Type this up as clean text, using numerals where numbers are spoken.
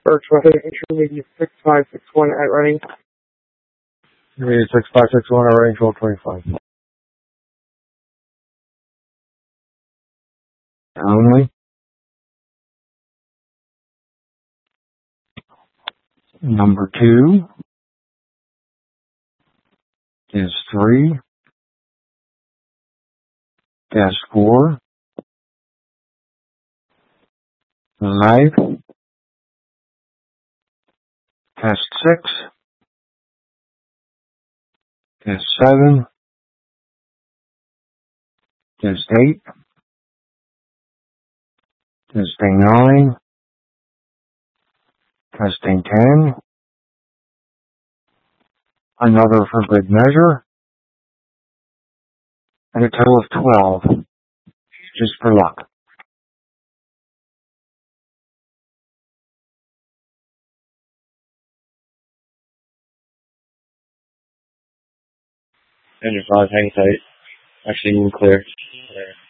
Birch Weather, intermediate 6561 at running. Intermediate 6561 at running, 1225. Only. Number 2 is 3, dash 4, live, dash 6, dash 7, dash 8, testing 9, testing 10, another for good measure, and a total of 12, just for luck. And your 5, hang tight. Actually, move clear.